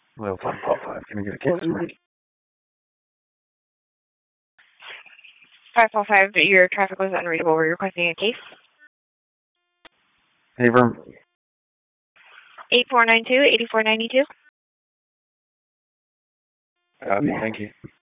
Well, 545. Can we get a case, please? 545, your traffic was unreadable. Were you requesting a case? Haver. 8492, 8492. Copy. Thank you.